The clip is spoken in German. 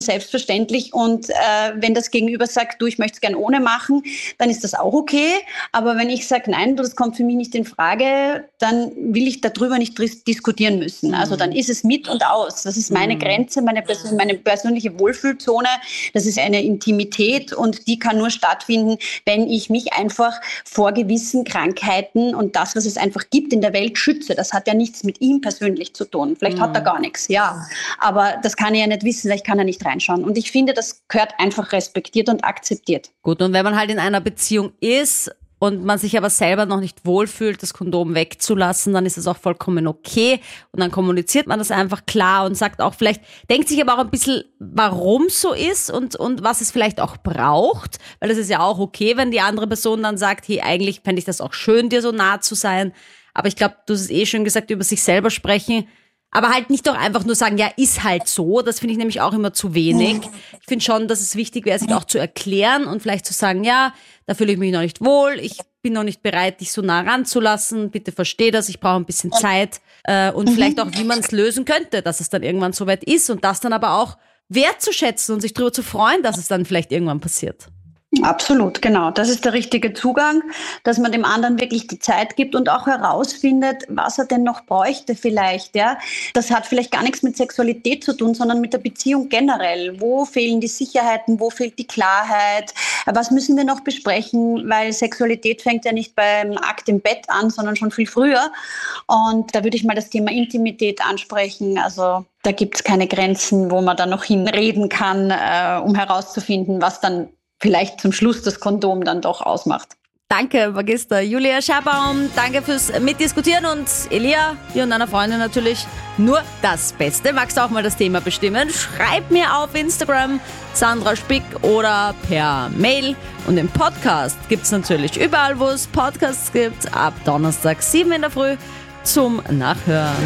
selbstverständlich. Und wenn das Gegenüber sagt, du, ich möchte es gern ohne machen, dann ist das auch okay. Aber wenn ich sage, nein, du, das kommt für mich nicht in Frage, dann will ich darüber nicht diskutieren müssen. Also dann ist es mit und aus. Das ist meine Grenze, meine persönliche Wohlfühlzone. Das ist eine Intimität und die kann nur stattfinden, wenn ich mich einfach vor gewissen Krankheiten und das, was es einfach gibt in der Welt, schütze. Das hat ja nichts mit ihm persönlich zu tun. Vielleicht hat er gar nichts, ja. Aber das kann er ja nicht wissen, vielleicht kann er nicht reinschauen. Und ich finde, das gehört einfach respektiert und akzeptiert. Gut, und wenn man halt in einer Beziehung ist und man sich aber selber noch nicht wohlfühlt, das Kondom wegzulassen, dann ist es auch vollkommen okay. Und dann kommuniziert man das einfach klar und sagt auch vielleicht, denkt sich aber auch ein bisschen, warum so ist und was es vielleicht auch braucht. Weil das ist ja auch okay, wenn die andere Person dann sagt, hey, eigentlich fände ich das auch schön, dir so nah zu sein. Aber ich glaube, du hast es schön gesagt, über sich selber sprechen. Aber halt nicht doch einfach nur sagen, ja, ist halt so. Das finde ich nämlich auch immer zu wenig. Ich finde schon, dass es wichtig wäre, sich auch zu erklären und vielleicht zu sagen, ja, da fühle ich mich noch nicht wohl. Ich bin noch nicht bereit, dich so nah ranzulassen. Bitte versteh das. Ich brauche ein bisschen Zeit. Und vielleicht auch, wie man es lösen könnte, dass es dann irgendwann soweit ist und das dann aber auch wertzuschätzen und sich darüber zu freuen, dass es dann vielleicht irgendwann passiert. Absolut, genau. Das ist der richtige Zugang, dass man dem anderen wirklich die Zeit gibt und auch herausfindet, was er denn noch bräuchte vielleicht. Ja, das hat vielleicht gar nichts mit Sexualität zu tun, sondern mit der Beziehung generell. Wo fehlen die Sicherheiten? Wo fehlt die Klarheit? Was müssen wir noch besprechen? Weil Sexualität fängt ja nicht beim Akt im Bett an, sondern schon viel früher. Und da würde ich mal das Thema Intimität ansprechen. Also da gibt es keine Grenzen, wo man dann noch hinreden kann, um herauszufinden, was dann vielleicht zum Schluss das Kondom dann doch ausmacht. Danke, Magister Julia Scherbaum. Danke fürs Mitdiskutieren und Elia, dir und deiner Freundin natürlich nur das Beste. Magst du auch mal das Thema bestimmen? Schreib mir auf Instagram Sandra Spick oder per Mail. Und den Podcast gibt's natürlich überall, wo es Podcasts gibt, ab Donnerstag 7 in der Früh zum Nachhören.